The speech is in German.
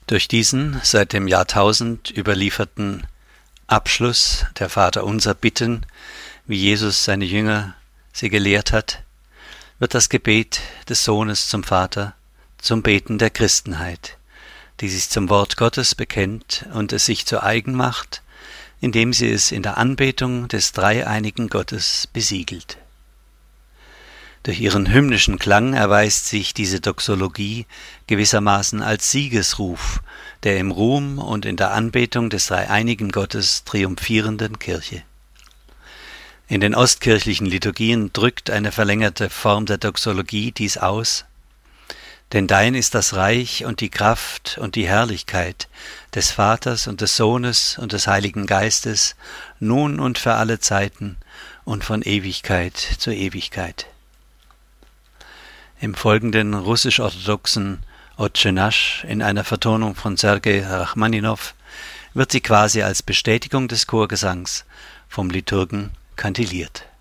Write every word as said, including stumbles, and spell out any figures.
Durch diesen seit dem Jahrtausend überlieferten Abschluss der Vaterunser Bitten, wie Jesus seine Jünger sie gelehrt hat, wird das Gebet des Sohnes zum Vater zum Beten der Christenheit, die sich zum Wort Gottes bekennt und es sich zu eigen macht, indem sie es in der Anbetung des dreieinigen Gottes besiegelt. Durch ihren hymnischen Klang erweist sich diese Doxologie gewissermaßen als Siegesruf der im Ruhm und in der Anbetung des dreieinigen Gottes triumphierenden Kirche. In den ostkirchlichen Liturgien drückt eine verlängerte Form der Doxologie dies aus: Denn dein ist das Reich und die Kraft und die Herrlichkeit des Vaters und des Sohnes und des Heiligen Geistes, nun und für alle Zeiten und von Ewigkeit zu Ewigkeit. Im folgenden russisch-orthodoxen Otche nasch in einer Vertonung von Sergei Rachmaninow wird sie quasi als Bestätigung des Chorgesangs vom Liturgen kantiliert.